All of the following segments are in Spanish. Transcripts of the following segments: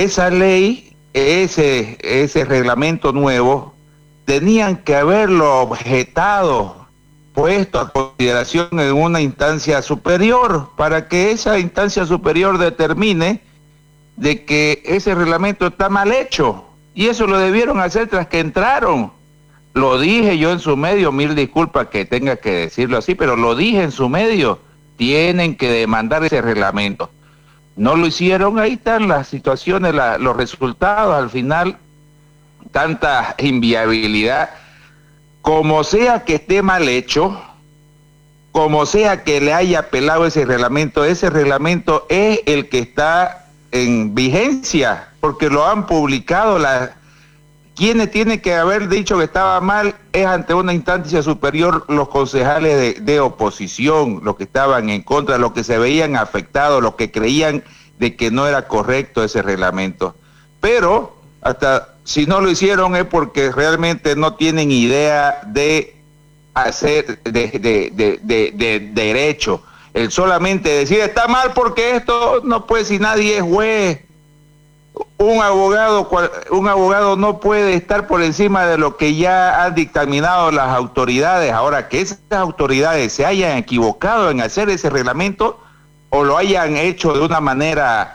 esa ley, ese reglamento nuevo, tenían que haberlo objetado, puesto a consideración en una instancia superior, para que esa instancia superior determine de que ese reglamento está mal hecho. Y eso lo debieron hacer tras que entraron. Lo dije yo en su medio, mil disculpas que tenga que decirlo así, pero lo dije en su medio, tienen que demandar ese reglamento. No lo hicieron, ahí están las situaciones, los resultados, al final, tanta inviabilidad. Como sea que esté mal hecho, como sea que le haya apelado ese reglamento es el que está en vigencia, porque lo han publicado. Quienes tienen que haber dicho que estaba mal es ante una instancia superior los concejales de oposición, los que estaban en contra, los que se veían afectados, los que creían de que no era correcto ese reglamento. Pero hasta si no lo hicieron es porque realmente no tienen idea de hacer de derecho. El solamente decir está mal porque esto no puede, si nadie es juez. Un abogado no puede estar por encima de lo que ya han dictaminado las autoridades. Ahora, que esas autoridades se hayan equivocado en hacer ese reglamento o lo hayan hecho de una manera,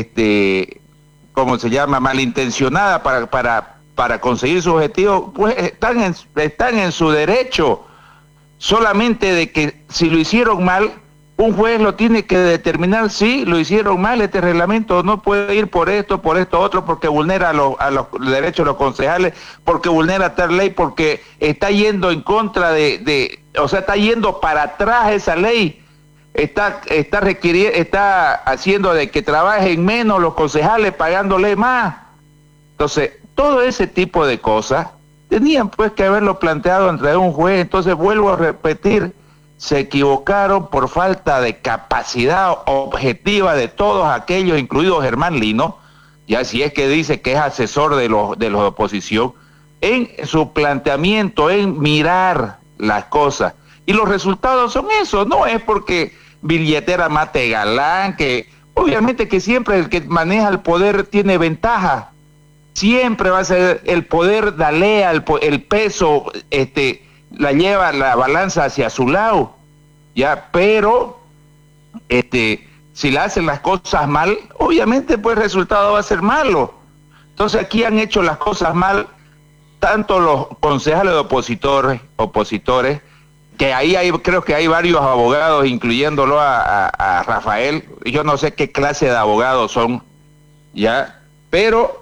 ¿cómo se llama?, malintencionada para conseguir su objetivo, pues están en su derecho. Solamente de que si lo hicieron mal, un juez lo tiene que determinar si lo hicieron mal. Este reglamento no puede ir por esto otro, porque vulnera a los derechos de los concejales, porque vulnera tal ley, porque está yendo en contra o sea, está yendo para atrás esa ley, está haciendo de que trabajen menos los concejales, pagándole más. Entonces, todo ese tipo de cosas tenían pues que haberlo planteado entre un juez. Entonces, vuelvo a repetir, se equivocaron por falta de capacidad objetiva de todos aquellos, incluido Germán Lino, ya si es que dice que es asesor de los de oposición, en su planteamiento, en mirar las cosas. Y los resultados son esos. No es porque billetera mate galán, que obviamente que siempre el que maneja el poder tiene ventaja. Siempre va a ser el poder, el peso, la lleva la balanza hacia su lado, ya, pero si le hacen las cosas mal, obviamente pues el resultado va a ser malo. Entonces aquí han hecho las cosas mal tanto los concejales de opositores, que ahí creo que hay varios abogados, incluyéndolo a Rafael. Yo no sé qué clase de abogados son, ya, pero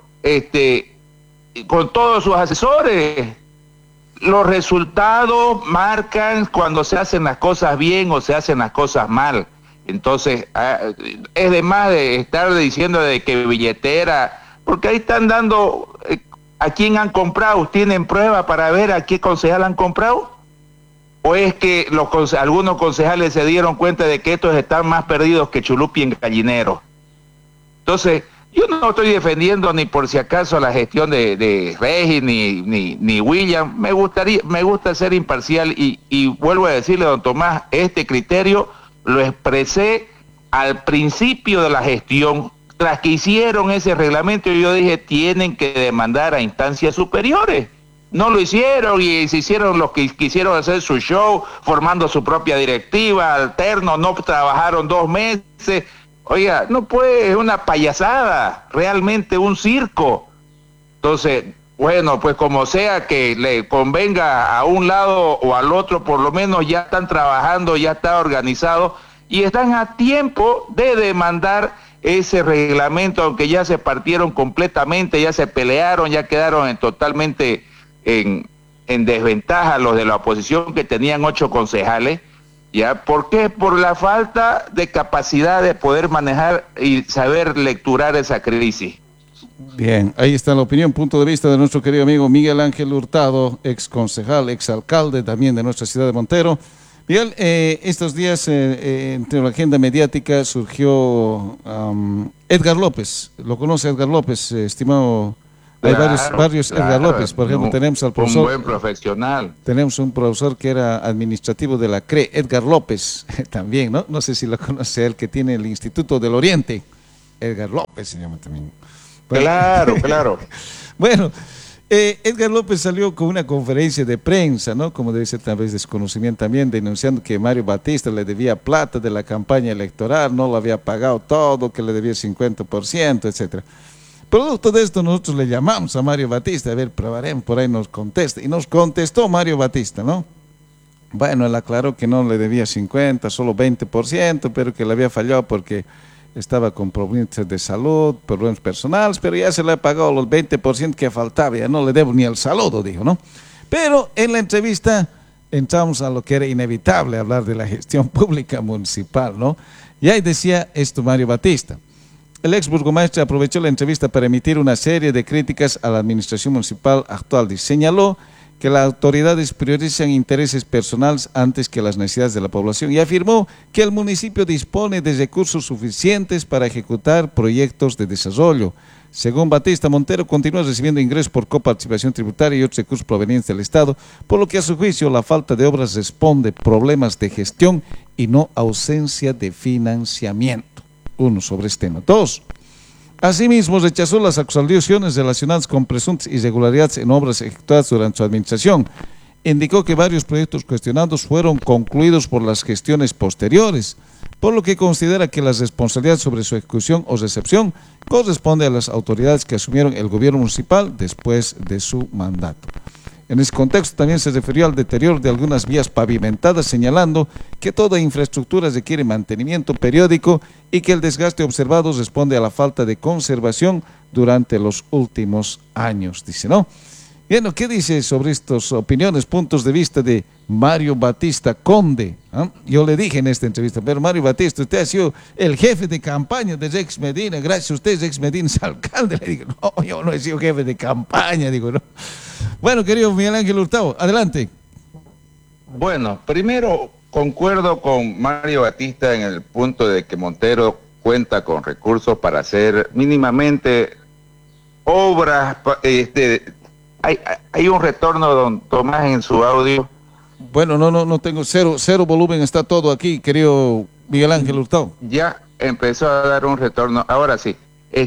con todos sus asesores. Los resultados marcan cuando se hacen las cosas bien o se hacen las cosas mal. Entonces, es de más de estar diciendo de que billetera, porque ahí están dando a quién han comprado. ¿Tienen prueba para ver a qué concejal han comprado? ¿O es que algunos concejales se dieron cuenta de que estos están más perdidos que chulupi en gallinero? Entonces, yo no estoy defendiendo ni por si acaso la gestión de Regis ni William. Me gusta ser imparcial y vuelvo a decirle, don Tomás, este criterio lo expresé al principio de la gestión. Tras que hicieron ese reglamento, yo dije, tienen que demandar a instancias superiores. No lo hicieron y se hicieron los que quisieron hacer su show, formando su propia directiva, alterno, no trabajaron 2 meses. Oiga, no puede, es una payasada, realmente un circo. Entonces, bueno, pues como sea que le convenga a un lado o al otro, por lo menos ya están trabajando, ya está organizado y están a tiempo de demandar ese reglamento, aunque ya se partieron completamente, ya se pelearon, ya quedaron totalmente en desventaja los de la oposición, que tenían 8 concejales. ¿Ya? ¿Por qué? Por la falta de capacidad de poder manejar y saber lecturar esa crisis. Bien, ahí está la opinión, punto de vista de nuestro querido amigo Miguel Ángel Hurtado, ex concejal, ex alcalde también de nuestra ciudad de Montero. Miguel, estos días entre la agenda mediática surgió Edgar López. ¿Lo conoce Edgar López, estimado? Hay varios Edgar López, por ejemplo, tenemos al profesor. Un buen profesional. Tenemos un profesor que era administrativo de la CRE, Edgar López, también, ¿no? No sé si lo conoce él, que tiene el Instituto del Oriente. Edgar López se llama también. Claro, claro. Bueno, Edgar López salió con una conferencia de prensa, ¿no? Como debe ser tal vez desconocimiento también, denunciando que Mario Batista le debía plata de la campaña electoral, no lo había pagado todo, que le debía 50%, etcétera. Producto de esto nosotros le llamamos a Mario Batista, a ver, probaremos, por ahí nos contesta. Y nos contestó Mario Batista, ¿no? Bueno, él aclaró que no le debía 50, solo 20%, pero que le había fallado porque estaba con problemas de salud, problemas personales, pero ya se le ha pagado los 20% que faltaba, ya no le debo ni el saludo, dijo, ¿no? Pero en la entrevista entramos a lo que era inevitable, hablar de la gestión pública municipal, ¿no? Y ahí decía esto Mario Batista. El ex burgomaestre aprovechó la entrevista para emitir una serie de críticas a la administración municipal actual y señaló que las autoridades priorizan intereses personales antes que las necesidades de la población y afirmó que el municipio dispone de recursos suficientes para ejecutar proyectos de desarrollo. Según Batista, Montero continúa recibiendo ingresos por coparticipación tributaria y otros recursos provenientes del Estado, por lo que a su juicio la falta de obras responde a problemas de gestión y no ausencia de financiamiento. Uno, sobre este tema. Dos, asimismo, rechazó las acusaciones relacionadas con presuntas irregularidades en obras ejecutadas durante su administración. Indicó que varios proyectos cuestionados fueron concluidos por las gestiones posteriores, por lo que considera que la responsabilidad sobre su ejecución o recepción corresponde a las autoridades que asumieron el gobierno municipal después de su mandato. En ese contexto también se refirió al deterioro de algunas vías pavimentadas, señalando que toda infraestructura requiere mantenimiento periódico y que el desgaste observado responde a la falta de conservación durante los últimos años, dice, ¿no? Bien, ¿qué dice sobre estas opiniones, puntos de vista de Mario Batista Conde? ¿Ah? Yo le dije en esta entrevista, pero Mario Batista, usted ha sido el jefe de campaña de Rex Medina, gracias a usted Rex Medina es alcalde. Le digo, no, yo no he sido jefe de campaña, digo, no. Bueno, querido Miguel Ángel Hurtado, adelante. Bueno, primero concuerdo con Mario Batista en el punto de que Montero cuenta con recursos para hacer mínimamente obras. Hay un retorno, don Tomás, en su audio. Bueno, no tengo cero volumen, está todo aquí, querido Miguel Ángel Hurtado. Ya empezó a dar un retorno, ahora sí.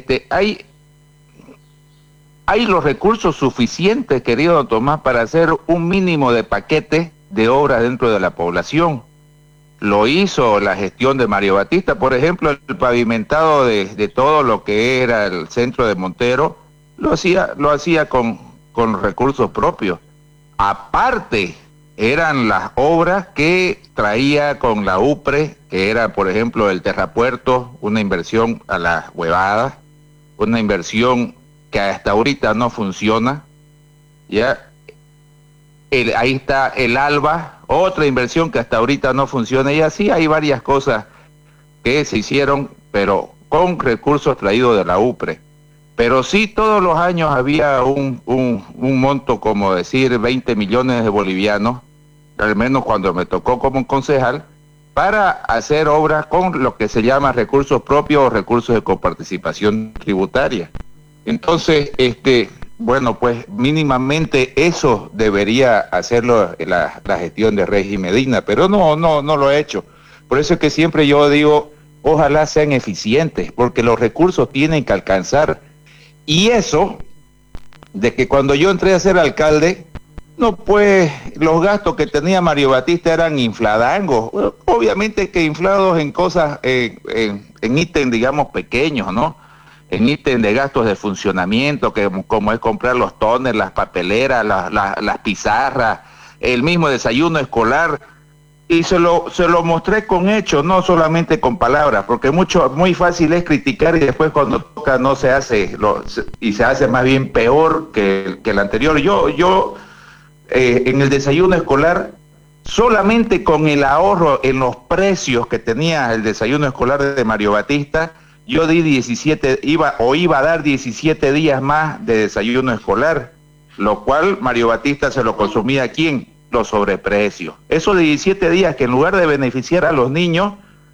Hay los recursos suficientes, querido don Tomás, para hacer un mínimo de paquete de obras dentro de la población. Lo hizo la gestión de Mario Batista, por ejemplo, el pavimentado de todo lo que era el centro de Montero, lo hacía con recursos propios. Aparte, eran las obras que traía con la UPRE, que era, por ejemplo, el terrapuerto, una inversión a las huevadas, una inversión que hasta ahorita no funciona, ya. Ahí está el ALBA, otra inversión que hasta ahorita no funciona, y así hay varias cosas que se hicieron, pero con recursos traídos de la UPRE. Pero sí, todos los años había un monto, como decir, 20 millones de bolivianos, al menos cuando me tocó como concejal, para hacer obras con lo que se llama recursos propios o recursos de coparticipación tributaria. Entonces, bueno, pues mínimamente eso debería hacerlo la gestión de Regis Medina, pero no lo ha hecho. Por eso es que siempre yo digo, ojalá sean eficientes, porque los recursos tienen que alcanzar. Y eso, de que cuando yo entré a ser alcalde, no, pues los gastos que tenía Mario Batista eran infladangos, obviamente que inflados en cosas, en ítems, digamos, pequeños, ¿no? En ítem de gastos de funcionamiento, como es comprar los tóners, las papeleras, las pizarras, el mismo desayuno escolar, y se lo mostré con hechos, no solamente con palabras, porque muy fácil es criticar y después cuando toca no se hace, y se hace más bien peor que el anterior. Yo en el desayuno escolar, solamente con el ahorro en los precios que tenía el desayuno escolar de Mario Batista, yo iba a dar 17 días más de desayuno escolar, lo cual Mario Batista se lo consumía, ¿a quién? Los sobreprecios. Esos 17 días que en lugar de beneficiar a los niños,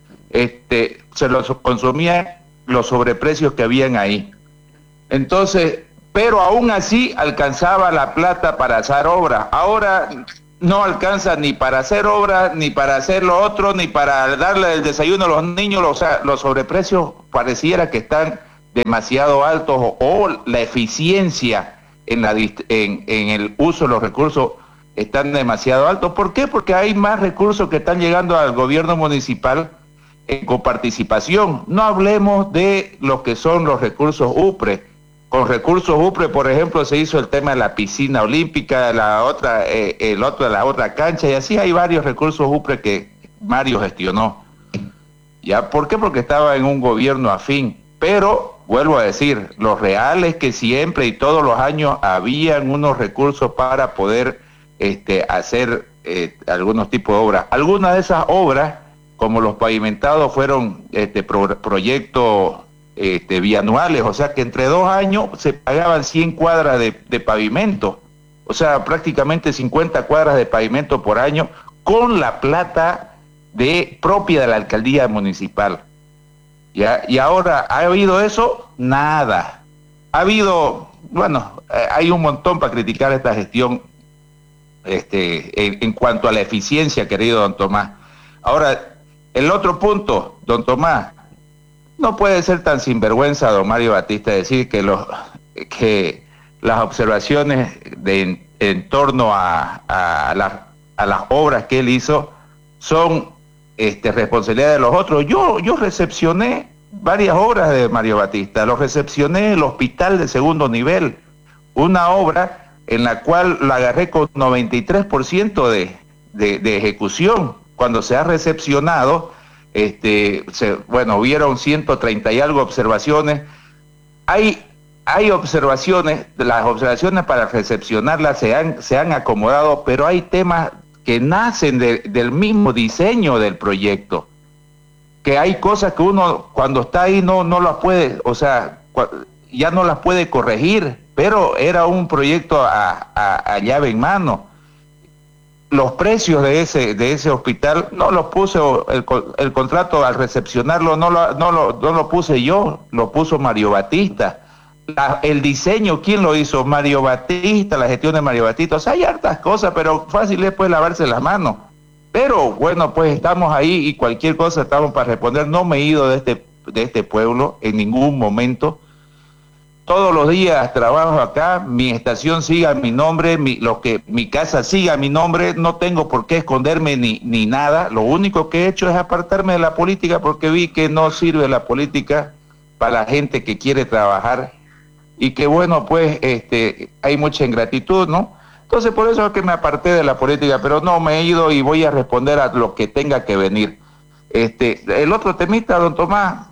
se los consumía los sobreprecios que habían ahí. Entonces, pero aún así alcanzaba la plata para hacer obras. Ahora no alcanza ni para hacer obras, ni para hacer lo otro, ni para darle el desayuno a los niños. O sea, los sobreprecios pareciera que están demasiado altos o la eficiencia en el uso de los recursos están demasiado altos. ¿Por qué? Porque hay más recursos que están llegando al gobierno municipal en coparticipación. No hablemos de lo que son los recursos UPRE. Con recursos UPRE, por ejemplo, se hizo el tema de la piscina olímpica, la otra cancha, y así hay varios recursos UPRE que Mario gestionó. ¿Ya? ¿Por qué? Porque estaba en un gobierno afín. Pero, vuelvo a decir, lo real es que siempre y todos los años habían unos recursos para poder hacer algunos tipos de obras. Algunas de esas obras, como los pavimentados, fueron proyectos bianuales, o sea que entre 2 años se pagaban 100 cuadras de pavimento, o sea, prácticamente 50 cuadras de pavimento por año, con la plata propia de la alcaldía municipal. ¿Ya? Y ahora, ¿ha habido eso? Nada. Ha habido, bueno, hay un montón para criticar esta gestión en cuanto a la eficiencia, querido don Tomás. Ahora, el otro punto, don Tomás, no puede ser tan sinvergüenza, don Mario Batista, decir que las observaciones en torno a las obras que él hizo son responsabilidad de los otros. Yo recepcioné varias obras de Mario Batista, lo recepcioné el hospital de segundo nivel, una obra en la cual la agarré con 93% de ejecución. Cuando se ha recepcionado, hubieron 130 y algo observaciones. Hay observaciones, las observaciones para recepcionarlas se han acomodado, pero hay temas que nacen del mismo diseño del proyecto, que hay cosas que uno cuando está ahí no las puede, o sea, ya no las puede corregir, pero era un proyecto a llave en mano. Los precios de ese hospital no los puso el contrato al recepcionarlo, no lo puse yo, lo puso Mario Batista. El diseño, ¿quién lo hizo? Mario Batista, la gestión de Mario Batista. O sea, hay hartas cosas, pero fácil es pues lavarse las manos. Pero bueno, pues estamos ahí y cualquier cosa estamos para responder. No me he ido de este pueblo en ningún momento. Todos los días trabajo acá, mi estación sigue a mi nombre, mi casa sigue a mi nombre, no tengo por qué esconderme ni nada. Lo único que he hecho es apartarme de la política porque vi que no sirve la política para la gente que quiere trabajar y que bueno, pues hay mucha ingratitud, ¿no? Entonces por eso es que me aparté de la política, pero no me he ido y voy a responder a lo que tenga que venir. El otro temita, don Tomás,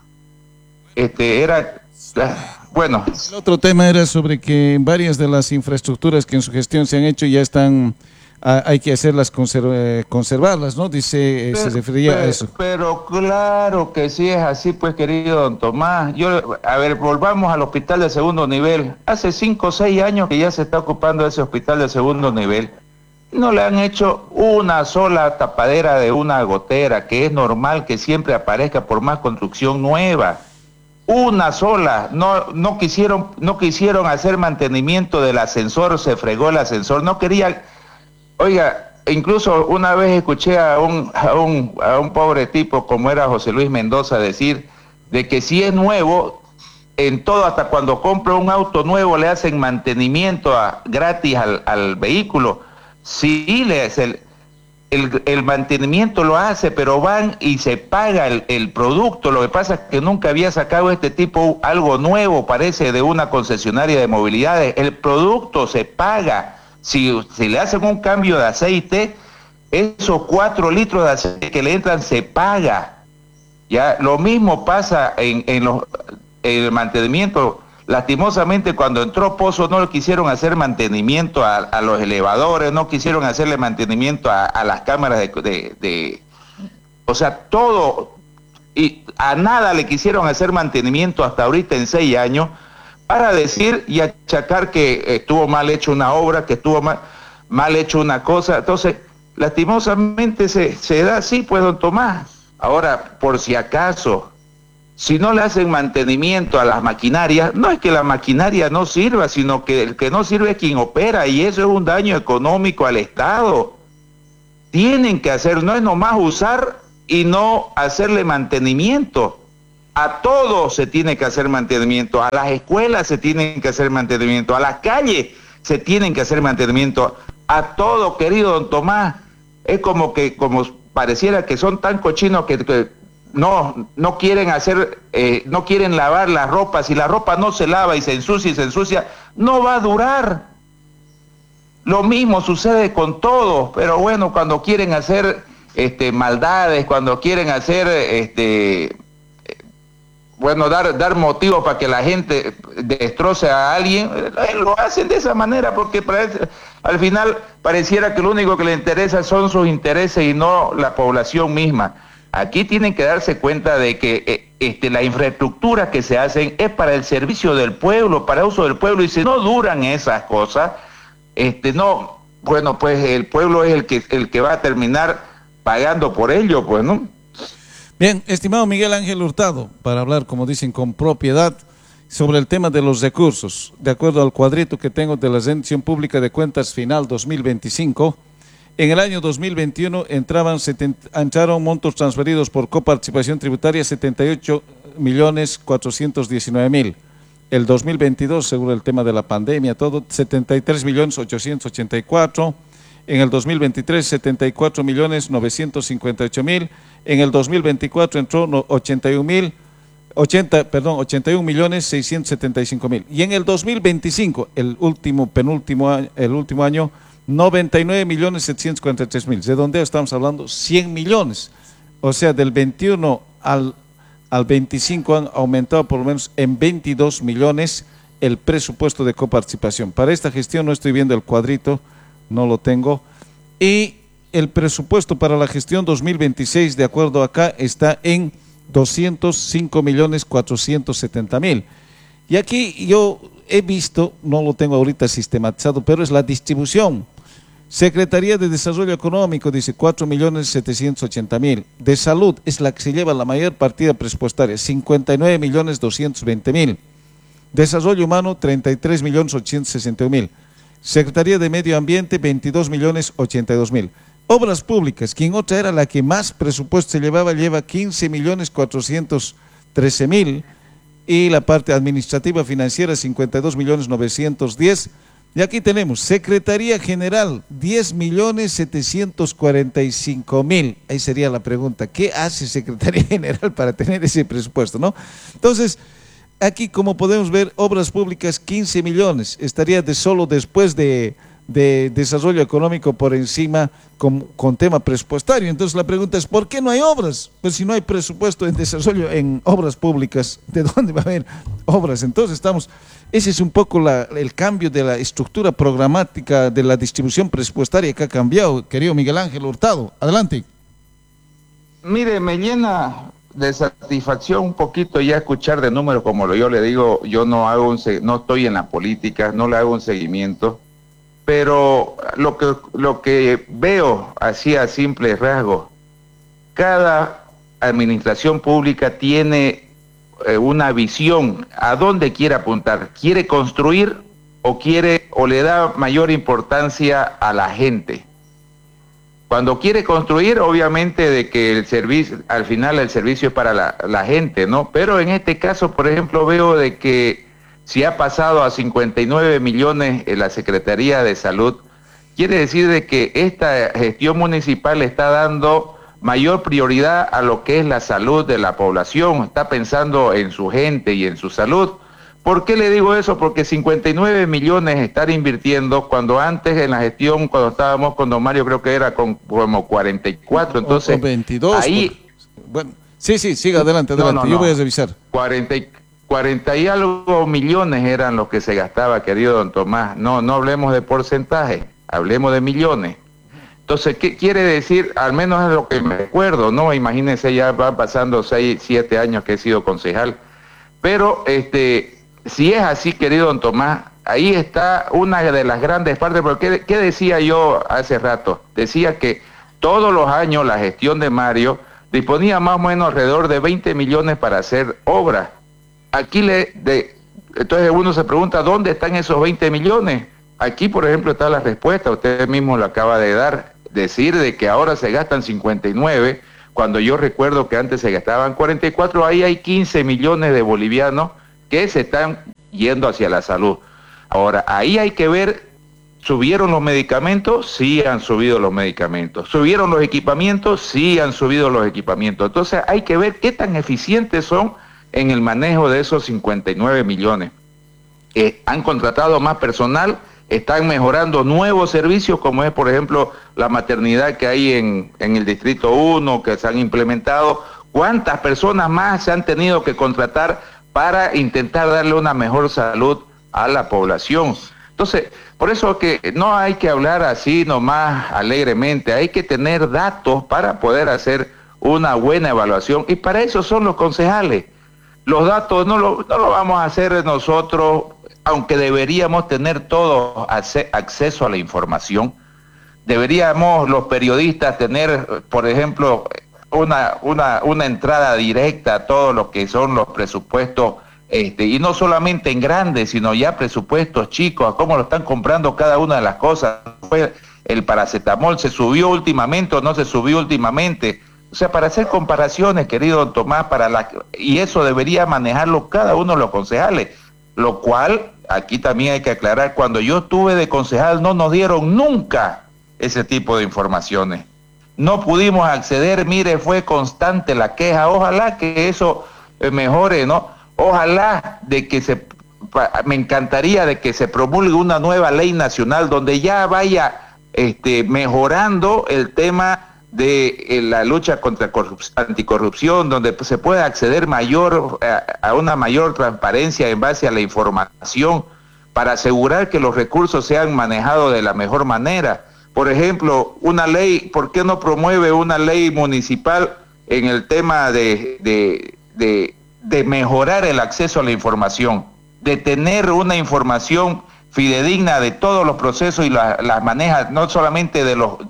era... Bueno. El otro tema era sobre que varias de las infraestructuras que en su gestión se han hecho ya están, hay que hacerlas, conservarlas, ¿no? Dice, se refería a eso. Pero claro que sí es así, pues, querido don Tomás. A ver, volvamos al hospital de segundo nivel. Hace 5 o 6 años que ya se está ocupando ese hospital de segundo nivel. No le han hecho una sola tapadera de una gotera, que es normal que siempre aparezca por más construcción nueva. Una sola, no quisieron hacer mantenimiento del ascensor, se fregó el ascensor, no querían. Oiga, incluso una vez escuché a un pobre tipo como era José Luis Mendoza decir de que si es nuevo, en todo, hasta cuando compra un auto nuevo le hacen mantenimiento gratis al vehículo. Sí, el mantenimiento lo hace, pero van y se paga el producto. Lo que pasa es que nunca había sacado este tipo algo nuevo, parece, de una concesionaria de movilidades. El producto se paga. Si le hacen un cambio de aceite, esos 4 litros de aceite que le entran se paga. Ya, lo mismo pasa en el mantenimiento. Lastimosamente, cuando entró Pozo no le quisieron hacer mantenimiento a los elevadores, no quisieron hacerle mantenimiento a las cámaras o sea, todo, y a nada le quisieron hacer mantenimiento hasta ahorita en 6 años, para decir y achacar que estuvo mal hecho una obra, que estuvo mal hecho una cosa. Entonces, lastimosamente se da así, pues, don Tomás. Ahora, por si acaso, si no le hacen mantenimiento a las maquinarias, no es que la maquinaria no sirva, sino que el que no sirve es quien opera, y eso es un daño económico al Estado. Tienen que hacer, no es nomás usar y no hacerle mantenimiento. A todo se tiene que hacer mantenimiento, a las escuelas se tienen que hacer mantenimiento, a las calles se tienen que hacer mantenimiento, a todo, querido don Tomás. Es como pareciera que son tan cochinos que no quieren hacer, no quieren lavar la ropa. Si la ropa no se lava y se ensucia, no va a durar. Lo mismo sucede con todo, pero bueno, cuando quieren hacer maldades, cuando quieren hacer dar motivos para que la gente destroce a alguien, lo hacen de esa manera, porque al final pareciera que lo único que le interesa son sus intereses y no la población misma. Aquí tienen que darse cuenta de que la infraestructura que se hacen es para el servicio del pueblo, para uso del pueblo, y si no duran esas cosas, pues el pueblo es el que va a terminar pagando por ello, pues, ¿no? Bien, estimado Miguel Ángel Hurtado, para hablar, como dicen, con propiedad sobre el tema de los recursos. De acuerdo al cuadrito que tengo de la rendición pública de cuentas final 2025, en el año 2021 entraron montos transferidos por coparticipación tributaria 78.419.000. El 2022, según el tema de la pandemia, todo 73.884.000. En el 2023, 74.958.000. En el 2024 entró 81.675.000. Y en el 2025, el último año, 99.743.000. ¿De dónde estamos hablando? 100 millones. O sea, del 21 al 25 han aumentado por lo menos en 22 millones el presupuesto de coparticipación. Para esta gestión no estoy viendo el cuadrito, no lo tengo. Y el presupuesto para la gestión 2026, de acuerdo acá, está en 205.470.000. Y aquí yo he visto, no lo tengo ahorita sistematizado, pero es la distribución. Secretaría de Desarrollo Económico dice 4.780.000. De Salud es la que se lleva la mayor partida presupuestaria, 59.220.000. Desarrollo Humano, 33.861.000. Secretaría de Medio Ambiente, 22.082.000. Obras Públicas, quien otra era la que más presupuesto se lleva 15.413.000. Y la parte administrativa financiera, 52.910.000. Y aquí tenemos Secretaría General, 10.745.000. Ahí sería la pregunta, ¿qué hace Secretaría General para tener ese presupuesto, no? Entonces, aquí como podemos ver, Obras Públicas 15 millones, estaría solo después de Desarrollo Económico por encima con tema presupuestario. Entonces la pregunta es, ¿por qué no hay obras? Pues si no hay presupuesto en desarrollo en obras públicas, ¿de dónde va a haber obras? Entonces ese es un poco el cambio de la estructura programática de la distribución presupuestaria que ha cambiado, querido Miguel Ángel Hurtado. Adelante. Mire, me llena de satisfacción un poquito ya escuchar de números, como yo le digo, yo no estoy en la política, no le hago un seguimiento, pero lo que veo así a simple rasgo, cada administración pública tiene una visión a dónde quiere apuntar. ¿Quiere construir o le da mayor importancia a la gente? Cuando quiere construir, obviamente de que el servicio, al final el servicio es para la gente, ¿no? Pero en este caso, por ejemplo, veo de que si ha pasado a 59 millones en la Secretaría de Salud, quiere decir de que esta gestión municipal está dando mayor prioridad a lo que es la salud de la población, está pensando en su gente y en su salud. ¿Por qué le digo eso? Porque 59 millones estar invirtiendo cuando antes en la gestión, cuando estábamos con don Mario, creo que era como 44, entonces... O 22. Ahí... Bueno, sí, siga adelante, no, yo voy a revisar. 40 y algo millones eran los que se gastaba, querido don Tomás. No hablemos de porcentaje, hablemos de millones. Entonces, ¿qué quiere decir? Al menos es lo que me acuerdo, ¿no? Imagínense, ya van pasando 6, 7 años que he sido concejal. Pero, si es así, querido don Tomás, ahí está una de las grandes partes, porque ¿qué decía yo hace rato? Decía que todos los años la gestión de Mario disponía más o menos alrededor de 20 millones para hacer obras. Entonces uno se pregunta, ¿dónde están esos 20 millones? Aquí, por ejemplo, está la respuesta, usted mismo lo acaba de decir de que ahora se gastan 59, cuando yo recuerdo que antes se gastaban 44, ahí hay 15 millones de bolivianos que se están yendo hacia la salud. Ahora, ahí hay que ver, ¿subieron los medicamentos? Sí han subido los medicamentos. ¿Subieron los equipamientos? Sí han subido los equipamientos. Entonces hay que ver qué tan eficientes son en el manejo de esos 59 millones. Han contratado más personal, están mejorando nuevos servicios, como es, por ejemplo, la maternidad que hay en el Distrito 1, que se han implementado. ¿Cuántas personas más se han tenido que contratar para intentar darle una mejor salud a la población? Entonces, por eso que no hay que hablar así nomás alegremente, hay que tener datos para poder hacer una buena evaluación, y para eso son los concejales. Los datos no lo vamos a hacer nosotros, aunque deberíamos tener todos acceso a la información. Deberíamos los periodistas tener, por ejemplo, una entrada directa a todo lo que son los presupuestos, y no solamente en grandes, sino ya presupuestos chicos, a cómo lo están comprando cada una de las cosas. El paracetamol se subió últimamente o no se subió últimamente. O sea, para hacer comparaciones, querido don Tomás, y eso debería manejarlo cada uno de los concejales, lo cual, aquí también hay que aclarar, cuando yo estuve de concejal no nos dieron nunca ese tipo de informaciones. No pudimos acceder, mire, fue constante la queja. Ojalá que eso mejore, ¿no? Ojalá de que me encantaría de que se promulgue una nueva ley nacional donde ya vaya mejorando el tema de la lucha contra anticorrupción, donde se pueda acceder a una mayor transparencia en base a la información para asegurar que los recursos sean manejados de la mejor manera. Por ejemplo, una ley, ¿por qué no promueve una ley municipal en el tema de mejorar el acceso a la información, de tener una información fidedigna de todos los procesos y las maneja, no solamente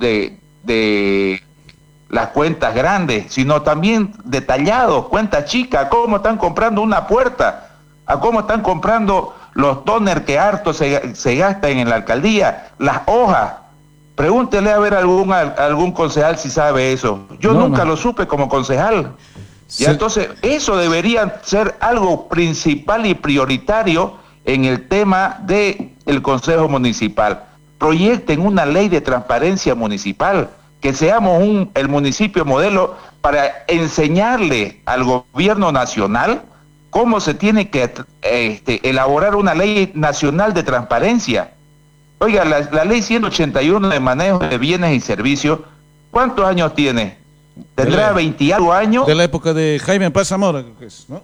de las cuentas grandes, sino también detallados, cuentas chicas, cómo están comprando una puerta, a cómo están comprando los toners que harto se gastan en la alcaldía, las hojas. Pregúntele a ver algún concejal si sabe eso. Yo nunca lo supe como concejal. Sí. Y entonces eso debería ser algo principal y prioritario en el tema del Consejo Municipal. Proyecten una ley de transparencia municipal, que seamos el municipio modelo para enseñarle al gobierno nacional cómo se tiene que elaborar una ley nacional de transparencia. Oiga, la ley 181 de manejo de bienes y servicios, ¿cuántos años tiene? ¿Tendrá 20 y algo años? De la época de Jaime Paz Zamora, creo que es, ¿no?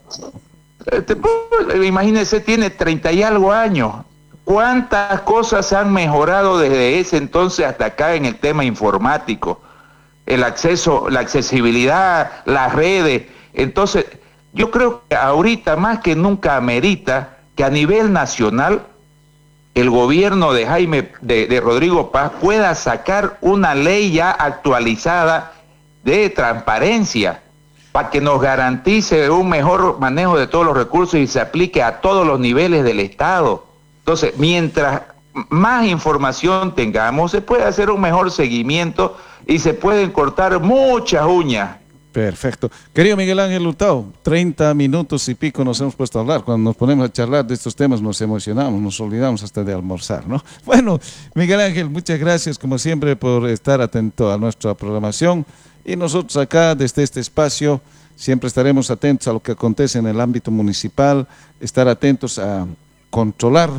Imagínese, tiene 30 y algo años. ¿Cuántas cosas se han mejorado desde ese entonces hasta acá en el tema informático? El acceso, la accesibilidad, las redes. Entonces, yo creo que ahorita más que nunca amerita que a nivel nacional el gobierno de Rodrigo Paz pueda sacar una ley ya actualizada de transparencia para que nos garantice un mejor manejo de todos los recursos y se aplique a todos los niveles del Estado. Entonces, mientras más información tengamos, se puede hacer un mejor seguimiento y se pueden cortar muchas uñas. Perfecto. Querido Miguel Ángel Hurtado, 30 minutos y pico nos hemos puesto a hablar. Cuando nos ponemos a charlar de estos temas nos emocionamos, nos olvidamos hasta de almorzar, ¿no? Bueno, Miguel Ángel, muchas gracias como siempre por estar atento a nuestra programación, y nosotros acá desde este espacio siempre estaremos atentos a lo que acontece en el ámbito municipal, estar atentos a controlar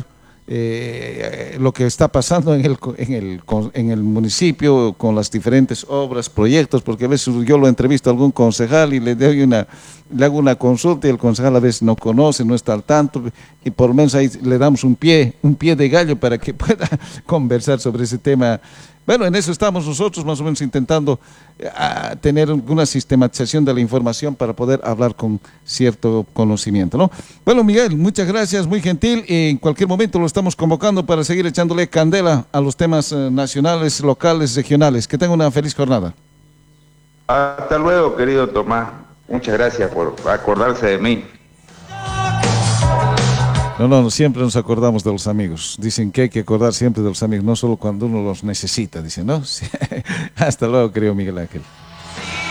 lo que está pasando en el municipio con las diferentes obras, proyectos, porque a veces yo lo entrevisto a algún concejal y le hago una consulta y el concejal a veces no conoce, no está al tanto, y por lo menos ahí le damos un pie de gallo para que pueda conversar sobre ese tema. Bueno, en eso estamos nosotros más o menos intentando tener una sistematización de la información para poder hablar con cierto conocimiento, ¿no? Bueno, Miguel, muchas gracias, muy gentil, y en cualquier momento lo estamos convocando para seguir echándole candela a los temas nacionales, locales, regionales. Que tenga una feliz jornada. Hasta luego, querido Tomás. Muchas gracias por acordarse de mí. No, siempre nos acordamos de los amigos. Dicen que hay que acordar siempre de los amigos, no solo cuando uno los necesita, dicen, ¿no? Hasta luego, querido Miguel Ángel.